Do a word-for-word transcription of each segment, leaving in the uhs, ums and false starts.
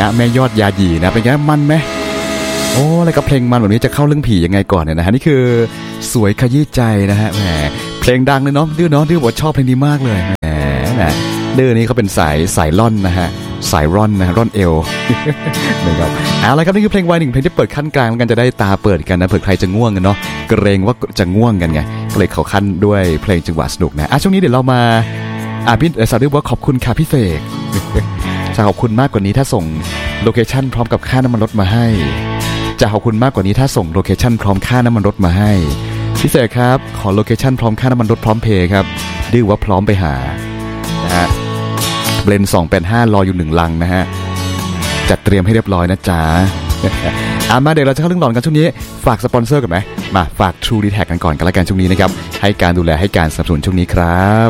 ณแม่ยอดยาหยีนะเป็นไงมันไหมโอ้แล้วก็เพลงมันแบบนี้จะเข้าเรื่องผียังไงก่อนเนี่ยนะฮะนี่คือสวยขยี้ใจนะฮะแหมเพลงดังเลยเนาะดื้อเนาะดื้อบอกชอบเพลงนี้มากเลยแหมนะดื้อนี้เขาเป็นสายสายร่อนนะฮะสายร่อนนะร่อนเอวนะครับเอาละครับนี่คือเพลงวัยหนึ่งเพลงที่เปิดขั้นกลางกันจะได้ตาเปิดกันนะเผื่อใครจะง่วงกันเนาะเกรงว่าจะง่วงกันไงก็เลยเขาขั้นด้วยเพลงจังหวะสนุกนะอ่ะช่วงนี้เดี๋ยวเรามาอ่ะพี่สาวดื้อว่าขอบคุณค่ะพี่เสกจะขอบคุณมากกว่านี้ถ้าส่งโลเคชั่นพร้อมกับค่าน้ำมันรถมาให้จะขอบคุณมากกว่านี้ถ้าส่งโลเคชั่นพร้อมค่าน้ำมันรถมาให้พี่เสกครับขอโลเคชั่นพร้อมค่าน้ำมันรถพร้อมเพย์ครับดื้อว่าพร้อมไปหานะฮะเบลนสองแปดห้ารออยู่หนึ่งลังนะฮะจัดเตรียมให้เรียบร้อยนะจ๊ะอ่ะมาเดี๋ยวเราจะเข้าเรื่องหลอนกันช่วงนี้ฝากสปอนเซอร์กันไหมมาฝาก True ดี แท็ก กันก่อนกันละกันช่วงนี้นะครับให้การดูแลให้การสนับสนุนช่วงนี้ครับ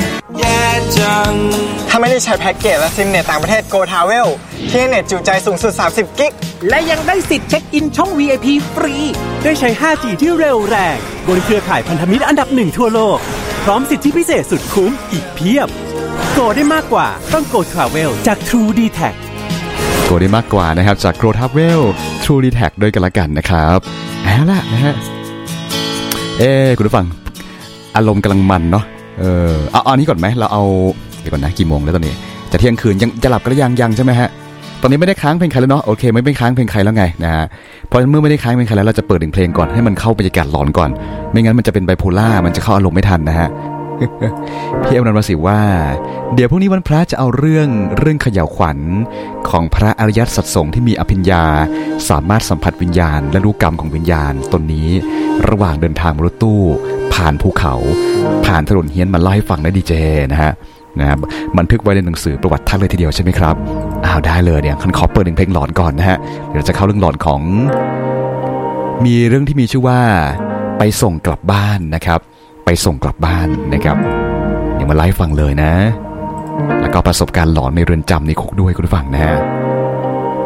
ถ้าไม่ได้ใช้แพ็กเกจและซิมเน็ตต่างประเทศ Go Travel ที่เน็ตจุใจสูงสุดสามสิบกิกและยังได้สิทธิ์เช็คอินช่อง วี ไอ พี ฟรีได้ใช้ ห้าจี ที่เร็วแรงบนเครือข่ายพันธมิตรอันดับหนึ่งทั่วโลกพร้อมสิทธิพิเศษสุดคุ้มอีกเพียบโกได้มากกว่าต้อง Go Travel จาก True ดี แท็กโกได้มากกว่านะครับจาก Go Travel True ดี แท็ก ด้วยกันละกันนะครับเอาล่ะนะฮะเอ๊ะคุณผู้ฟังอารมณ์กำลังมันเนาะเออเอาอันนี้ก่อนไหมเราเอาเดี๋ยวก่อนนะกี่โมงแล้วตอนนี้จะเที่ยงคืนยังจะหลับกันหรือยังยังใช่ไหมฮะตอนนี้ไม่ได้ค้างเพลงใครแล้วเนาะโอเคไม่เป็นค้างเพลงใครแล้วไงนะฮะเพราะเมื่อไม่ได้ค้างเพลงใครแล้วเราจะเปิดเพลงก่อนให้มันเข้าบรรยากาศหลอนก่อนไม่งั้นมันจะเป็นไบโพล่ามันจะเข้าอารมณ์ไม่ทันนะฮะ พี่เอมนันมาสิว่าเดี๋ยวพรุ่งนี้วันพระจะเอาเรื่องเรื่องเขย่าขวัญของพระอริยสัจสงฆ์ที่มีอภิญญาสามารถสัมผัสวิญญาณและรู้กรรมของวิญญาณตนนี้ระหว่างเดินทางรถตู้ผ่านภูเขาผ่านถนนเฮี้ยนมาเล่าให้ฟังได้ดีเจนะฮะนะครับบันทึกไว้ในหนังสือประวัติท่านเลยทีเดียวใช่ไหมครับอ้าวได้เลยเนี่ยคันขอเปิดเพลงหลอนก่อนนะฮะเดี๋ยวจะเข้าเรื่องหลอนของมีเรื่องที่มีชื่อว่าไปส่งกลับบ้านนะครับไปส่งกลับบ้านนะครับเดี๋ยวมาไลฟ์ฟังเลยนะแล้วก็ประสบการณ์หลอนในเรือนจำในคุกด้วยคุณผู้ฟังนะฮะ